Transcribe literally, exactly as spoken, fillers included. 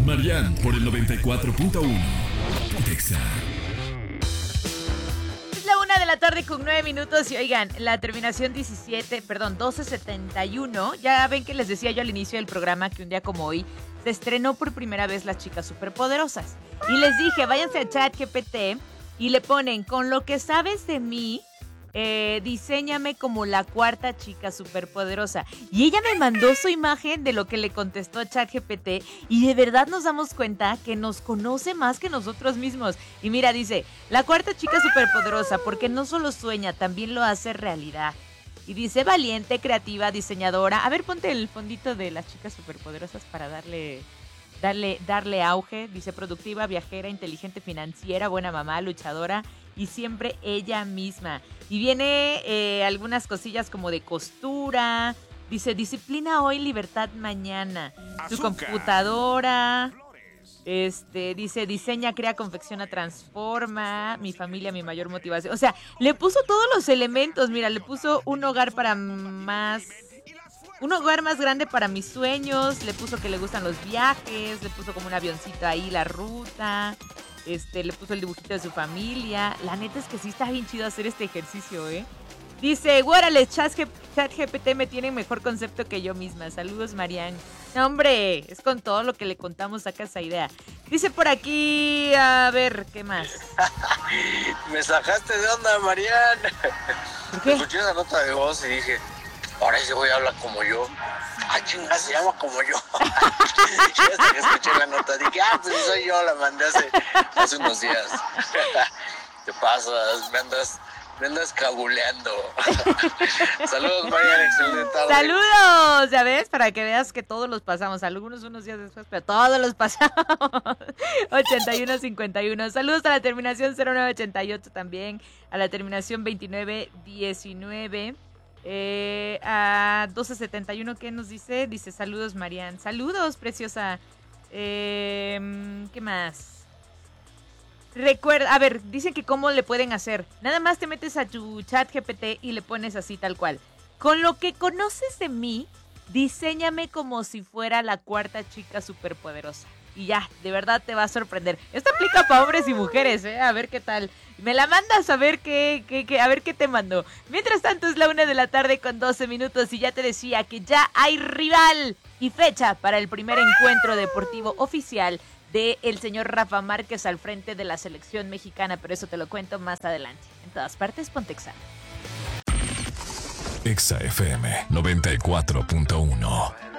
Marian por el noventa y cuatro punto uno. Pontexa. Es la una de la tarde con nueve minutos y oigan, la terminación diecisiete, perdón, doce setenta y uno. Ya ven que les decía yo al inicio del programa que un día como hoy se estrenó por primera vez Las Chicas Superpoderosas. Y les dije, váyanse a ChatGPT y le ponen, con lo que sabes de mí, eh, diséñame como la cuarta chica superpoderosa. Y ella me mandó su imagen de lo que le contestó a ChatGPT y de verdad nos damos cuenta que nos conoce más que nosotros mismos. Y mira, dice, la cuarta chica superpoderosa porque no solo sueña, también lo hace realidad. Y dice, valiente, creativa, diseñadora. A ver, ponte el fondito de Las Chicas Superpoderosas para darle... Darle, darle auge, dice productiva, viajera, inteligente, financiera, buena mamá, luchadora y siempre ella misma. Y viene eh, algunas cosillas como de costura, dice disciplina hoy, libertad mañana. Su computadora, este, dice diseña, crea, confecciona, transforma, mi familia, mi mayor motivación. O sea, le puso todos los elementos, mira, le puso un hogar para más... Un hogar más grande para mis sueños, le puso que le gustan los viajes, le puso como un avioncito ahí la ruta, este, le puso el dibujito de su familia. La neta es que sí está bien chido hacer este ejercicio, ¿eh? Dice, guárale, ChatGPT me tiene mejor concepto que yo misma. Saludos, Marian. No, hombre, es con todo lo que le contamos, saca esa idea. Dice por aquí, a ver, ¿qué más? Me sacaste de onda, Marian. ¿Por qué? Escuché esa nota de voz y dije... Ahora ese güey habla como yo. Ah, chingada, se llama como yo. Y hasta que escuché la nota dije, ah, pues soy yo, la mandé hace, hace unos días. Te pasas, me andas, me andas cabuleando. Saludos, Mariana, excelente tarde. ¡Saludos! Ya ves, para que veas que todos los pasamos. Algunos unos días después, pero todos los pasamos. ochenta y uno cincuenta y uno. Saludos a la terminación cero nueve ochenta y ocho también. A la terminación veintinueve diecinueve. Eh, a doce setenta y uno, ¿qué nos dice? Dice, saludos, Marian. Saludos, preciosa. Eh, ¿Qué más? Recuerda, a ver, dicen que cómo le pueden hacer. Nada más te metes a tu chat G P T y le pones así tal cual. Con lo que conoces de mí, diséñame como si fuera la cuarta chica superpoderosa. Y ya, de verdad te va a sorprender. Esto aplica para hombres y mujeres, ¿eh? A ver qué tal. Me la mandas a ver qué, qué, qué, a ver qué te mando. Mientras tanto es la una de la tarde con doce minutos y ya te decía que ya hay rival y fecha para el primer encuentro deportivo oficial de el señor Rafa Márquez al frente de la selección mexicana, pero eso te lo cuento más adelante. En todas partes, Pontexa. Exa F M noventa y cuatro punto uno.